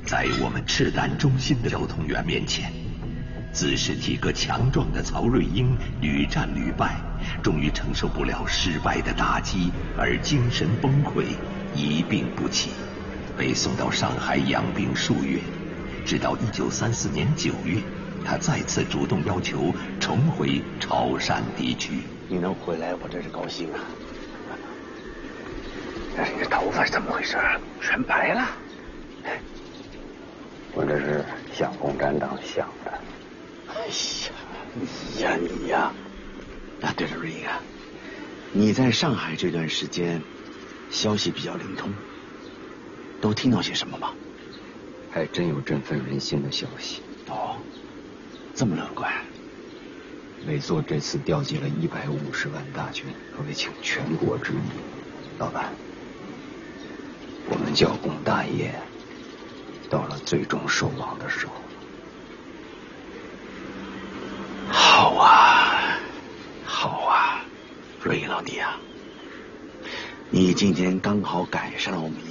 在我们赤胆忠心的交通员面前，自恃体格强壮的曹瑞英屡战屡败，终于承受不了失败的打击而精神崩溃，一病不起，被送到上海养病数月，直到1934年9月，他再次主动要求重回潮汕地区。 你能回来，我真是高兴啊！但是你的头发是怎么回事？全白了。 我这是向共产党想的。 哎呀，你呀！啊，对了，瑞英啊，你在上海这段时间，消息比较灵通，都听到些什么吗？ 还真有振奋人心的消息。 哦，这么乐观。 美作这次调集了150万大军，可谓请全国之力。老板，我们剿共大业到了最终收网的时候。 好啊，好啊，瑞英老弟啊，你今天刚好赶上了我们